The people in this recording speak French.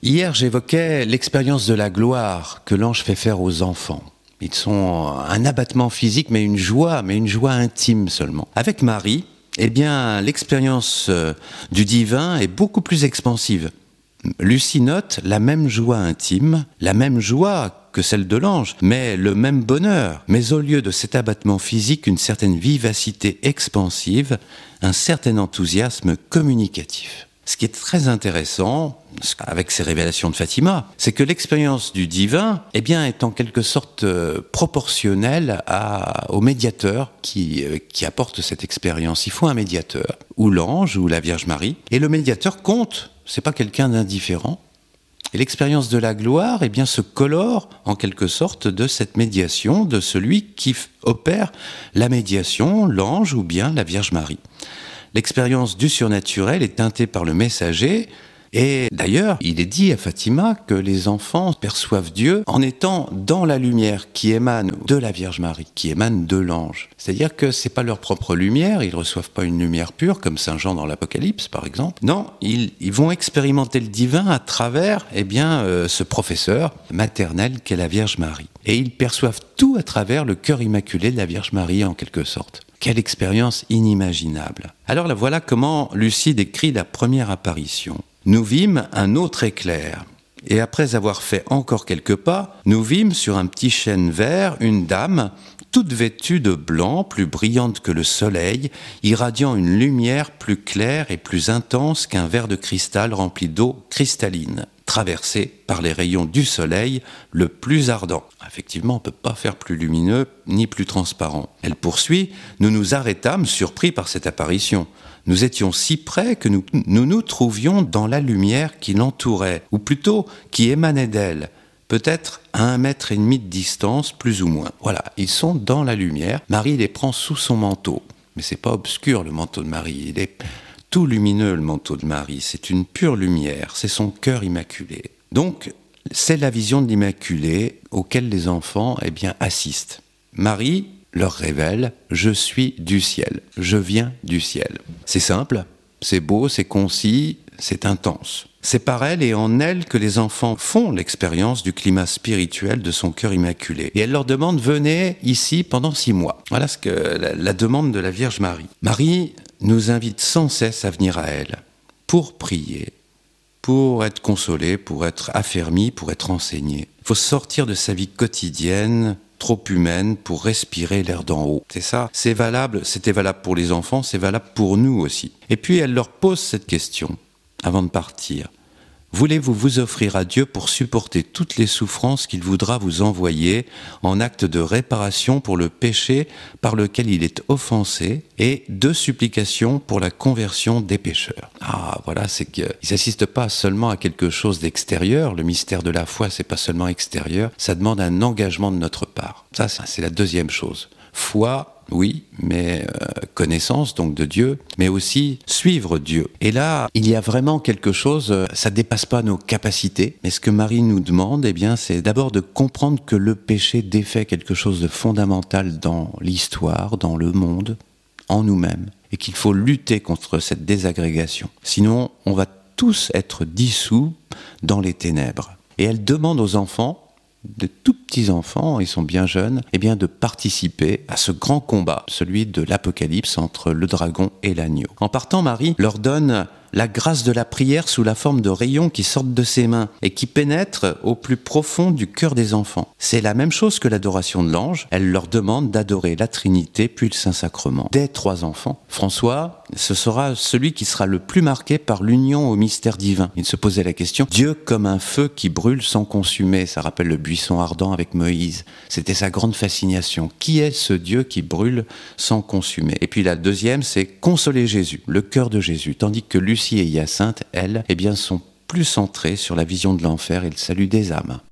Hier, j'évoquais l'expérience de la gloire que l'ange fait faire aux enfants. Ils sont un abattement physique, mais une joie intime seulement. Avec Marie, l'expérience du divin est beaucoup plus expansive. Lucie note la même joie intime, la même joie que celle de l'ange, mais le même bonheur. Mais au lieu de cet abattement physique, une certaine vivacité expansive, un certain enthousiasme communicatif. Ce qui est très intéressant, avec ces révélations de Fatima, c'est que l'expérience du divin est en quelque sorte proportionnelle au médiateur qui apporte cette expérience. Il faut un médiateur, ou l'ange, ou la Vierge Marie, et le médiateur compte, c'est pas quelqu'un d'indifférent. Et l'expérience de la gloire se colore en quelque sorte de cette médiation, de celui qui opère la médiation, l'ange ou bien la Vierge Marie. L'expérience du surnaturel est teintée par le messager, et d'ailleurs, il est dit à Fatima que les enfants perçoivent Dieu en étant dans la lumière qui émane de la Vierge Marie, qui émane de l'ange. C'est-à-dire que c'est pas leur propre lumière, ils reçoivent pas une lumière pure, comme Saint Jean dans l'Apocalypse, par exemple. Non, ils vont expérimenter le divin à travers, ce professeur maternel qu'est la Vierge Marie. Et ils perçoivent tout à travers le cœur immaculé de la Vierge Marie, en quelque sorte. Quelle expérience inimaginable. Alors là, voilà comment Lucie décrit la première apparition. Nous vîmes un autre éclair, et après avoir fait encore quelques pas, nous vîmes sur un petit chêne vert une dame, toute vêtue de blanc, plus brillante que le soleil, irradiant une lumière plus claire et plus intense qu'un verre de cristal rempli d'eau cristalline, traversé par les rayons du soleil le plus ardent. Effectivement, on ne peut pas faire plus lumineux ni plus transparent. Elle poursuit, nous nous arrêtâmes surpris par cette apparition. Nous étions si près que nous trouvions dans la lumière qui l'entourait, ou plutôt qui émanait d'elle, peut-être à 1,5 mètre de distance, plus ou moins. Voilà, ils sont dans la lumière. Marie les prend sous son manteau. Mais c'est pas obscur le manteau de Marie, il est tout lumineux le manteau de Marie, c'est une pure lumière, c'est son cœur immaculé. Donc, c'est la vision de l'Immaculée auquel les enfants assistent. Marie leur révèle « Je suis du ciel, je viens du ciel ». C'est simple, c'est beau, c'est concis, c'est intense. C'est par elle et en elle que les enfants font l'expérience du climat spirituel de son cœur immaculé. Et elle leur demande « Venez ici pendant 6 mois ». Voilà ce que la demande de la Vierge Marie. Marie nous invite sans cesse à venir à elle pour prier, pour être consolé, pour être affermi, pour être enseigné. Il faut sortir de sa vie quotidienne trop humaine pour respirer l'air d'en haut. C'est ça, c'est valable, c'était valable pour les enfants, c'est valable pour nous aussi. Et puis elle leur pose cette question, avant de partir. Voulez-vous vous offrir à Dieu pour supporter toutes les souffrances qu'il voudra vous envoyer en acte de réparation pour le péché par lequel il est offensé et de supplication pour la conversion des pécheurs. Ah, voilà, c'est qu'ils n'assistent pas seulement à quelque chose d'extérieur. Le mystère de la foi, c'est pas seulement extérieur. Ça demande un engagement de notre part. Ça, c'est la deuxième chose. Foi, oui, mais connaissance donc de Dieu, mais aussi suivre Dieu. Et là, il y a vraiment quelque chose, ça dépasse pas nos capacités, mais ce que Marie nous demande, c'est d'abord de comprendre que le péché défait quelque chose de fondamental dans l'histoire, dans le monde, en nous-mêmes, et qu'il faut lutter contre cette désagrégation. Sinon, on va tous être dissous dans les ténèbres. Et elle demande aux enfants, de tout petits enfants, ils sont bien jeunes, de participer à ce grand combat, celui de l'Apocalypse entre le dragon et l'agneau. En partant, Marie leur donne la grâce de la prière sous la forme de rayons qui sortent de ses mains et qui pénètrent au plus profond du cœur des enfants. C'est la même chose que l'adoration de l'ange. Elle leur demande d'adorer la Trinité puis le Saint-Sacrement. Des 3 enfants, François, ce sera celui qui sera le plus marqué par l'union au mystère divin. Il se posait la question, Dieu comme un feu qui brûle sans consumer, ça rappelle le buisson ardent avec Moïse. C'était sa grande fascination. Qui est ce Dieu qui brûle sans consumer? Et puis la deuxième, c'est consoler Jésus, le cœur de Jésus, tandis que Lucie et Hyacinthe, elles, sont plus centrées sur la vision de l'enfer et le salut des âmes.